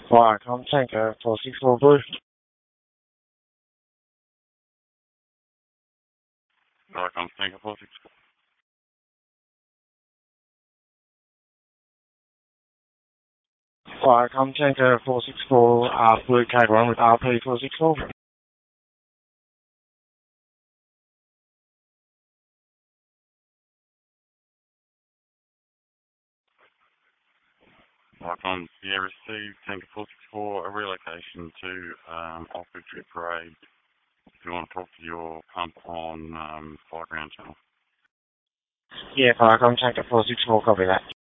Viacom Tango 464 Blue. Viacom Tango 464. Viacom Tango 464 Blue K1 with RP 464. Viacom Sierra received Tango 464, a relocation to Off-Grid Trip Parade. If you want to talk to your pump on Fly Ground Channel. Yeah, Viacom Tango 464, copy that.